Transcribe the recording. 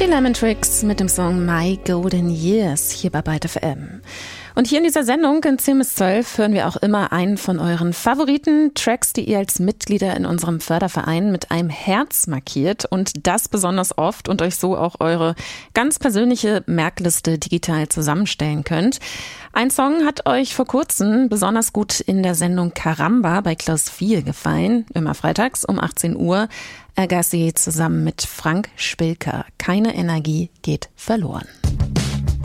Die Lemon Tricks mit dem Song My Golden Years hier bei Byte FM. Und hier in dieser Sendung in 10 bis 12 hören wir auch immer einen von euren Favoriten-Tracks, die ihr als Mitglieder in unserem Förderverein mit einem Herz markiert und das besonders oft und euch so auch eure ganz persönliche Merkliste digital zusammenstellen könnt. Ein Song hat euch vor kurzem besonders gut in der Sendung Caramba bei Klaus 4 gefallen, immer freitags um 18 Uhr. Agassi zusammen mit Frank Spilker. Keine Energie geht verloren.